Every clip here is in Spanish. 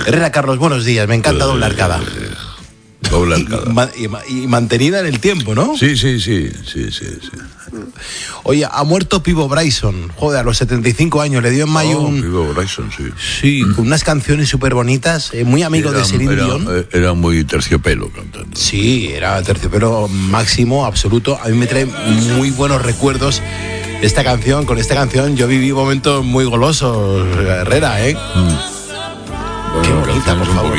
Herrera Carlos, buenos días, me encanta Doble Arcada. Doble Arcada. Y mantenida en el tiempo, ¿no? Sí. Oye, ha muerto Peabo Bryson, joder, a los 75 años, le dio en mayo Peabo Bryson, sí. Sí, con unas canciones súper bonitas, muy amigo de Celine Dion. Era muy terciopelo cantando. Sí, era terciopelo máximo, absoluto. A mí me trae muy buenos recuerdos esta canción. Con esta canción yo viví momentos muy golosos, Herrera, ¿eh? Bueno, qué bonita, por favor.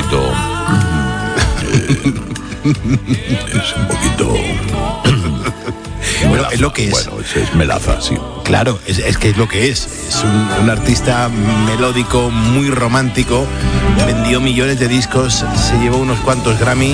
Es un poquito... Bueno, es lo que es. Bueno, es melaza, sí. Claro, es que es lo que es. Es un artista melódico, muy romántico. Vendió millones de discos, se llevó unos cuantos Grammy.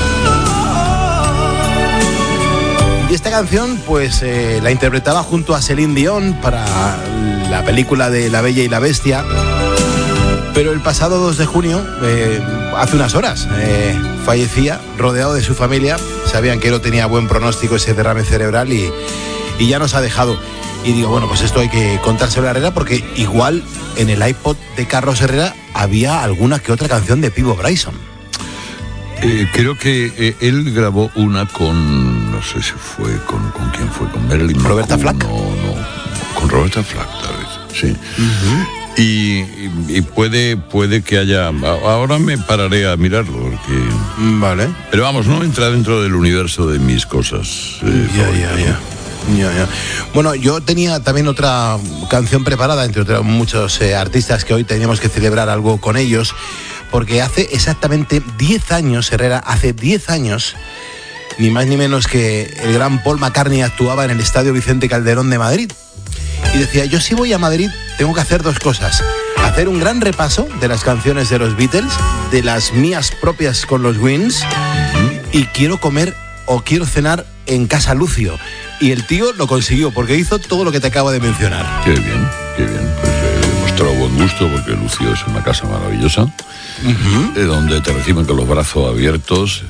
Y esta canción, pues, la interpretaba junto a Celine Dion para la película de La Bella y la Bestia. Pero el pasado 2 de junio, hace unas horas, fallecía rodeado de su familia. Sabían que no tenía buen pronóstico ese derrame cerebral y ya nos ha dejado. Y digo, bueno, pues esto hay que contárselo a Herrera, porque igual en el iPod de Carlos Herrera había alguna que otra canción de Peabo Bryson. Creo que él grabó una con, no sé si fue con quién fue, con Marilyn Monroe. ¿Roberta Flack? No, con Roberta Flack, tal vez, sí. Uh-huh. Y puede que haya... Ahora me pararé a mirarlo, porque... Vale. Pero vamos, no entra dentro del universo de mis cosas. Ya. Bueno, yo tenía también otra canción preparada, entre otros muchos artistas que hoy teníamos que celebrar algo con ellos, porque hace exactamente 10 años, Herrera, hace 10 años, ni más ni menos que el gran Paul McCartney actuaba en el Estadio Vicente Calderón de Madrid. Y decía, yo si voy a Madrid tengo que hacer dos cosas: hacer un gran repaso de las canciones de los Beatles, de las mías propias con los Wings, y quiero comer o quiero cenar en Casa Lucio. Y el tío lo consiguió, porque hizo todo lo que te acabo de mencionar. Qué bien. Pues demostró buen gusto, porque Lucio es una casa maravillosa, donde te reciben con los brazos abiertos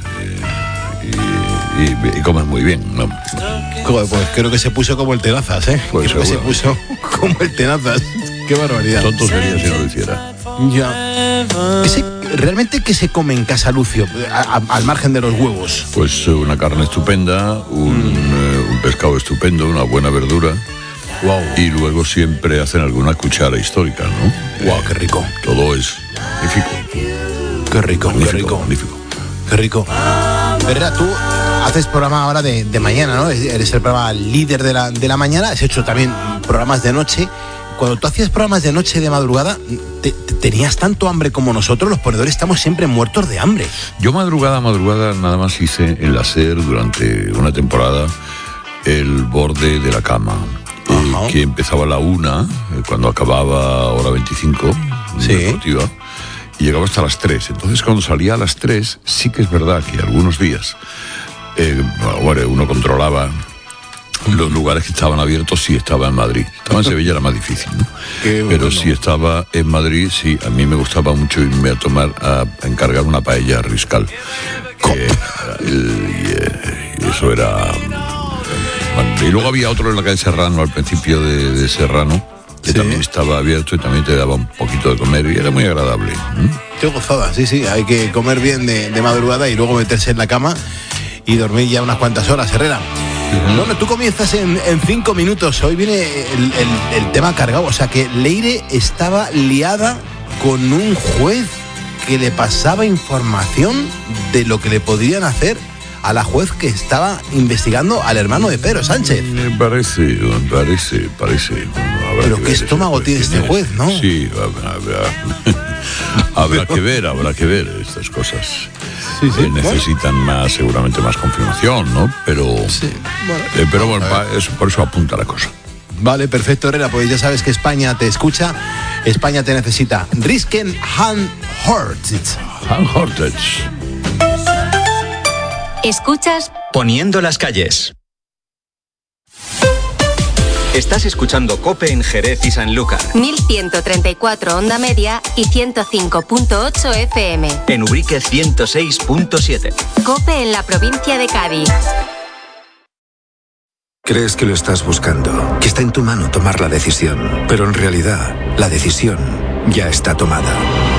y comes muy bien, ¿no? Pues creo que se puso como el Tenazas, ¿eh? Pues creo que se puso como el Tenazas. Qué barbaridad. Tonto sería si no lo hiciera. Ya. ¿Realmente qué se come en Casa Lucio, al margen de los huevos? Pues una carne estupenda, un pescado estupendo, una buena verdura. Wow. Y luego siempre hacen alguna cuchara histórica, ¿no? Wow, qué rico. Todo es magnífico. Qué rico, magnífico. Qué rico. Herrera, tú haces programa ahora de mañana, ¿no? Eres el programa líder de la mañana. Has hecho también programas de noche. Cuando tú hacías programas de noche, de madrugada, ¿tenías tanto hambre como nosotros? Los ponedores estamos siempre muertos de hambre. Yo madrugada nada más hice en la SER durante una temporada el borde de la cama, que empezaba a la 1, cuando acababa hora 25, sí, deportiva, y llegaba hasta las 3. Entonces cuando salía a las 3, sí que es verdad que algunos días uno controlaba los lugares que estaban abiertos si estaba en Madrid. Estaba en Sevilla, era más difícil, ¿no? Pero si estaba en Madrid, sí, a mí me gustaba mucho irme a encargar una paella Riscal. Y eso era... Y luego había otro en la calle Serrano, al principio de Serrano, que también estaba abierto y también te daba un poquito de comer y era muy agradable. Qué gozada, sí, hay que comer bien de madrugada y luego meterse en la cama y dormir ya unas cuantas horas, Herrera. Bueno, tú comienzas en 5 minutos. Hoy viene el tema cargado. O sea que Leire estaba liada con un juez que le pasaba información de lo que le podrían hacer a la juez que estaba investigando al hermano de Pedro Sánchez. Me parece. Pero qué estómago tiene este juez, ¿no? Sí, habrá que ver estas cosas. Sí, necesitan seguramente más confirmación, ¿no? Pero bueno, por eso apunta la cosa. Vale, perfecto, Herrera, pues ya sabes que España te escucha, España te necesita. Risken Han Hortitz. ¿Escuchas? Poniendo las calles. Estás escuchando COPE en Jerez y Sanlúcar. 1134 onda media y 105.8 FM. En Ubrique 106.7. COPE en la provincia de Cádiz. Crees que lo estás buscando, que está en tu mano tomar la decisión, pero en realidad la decisión ya está tomada.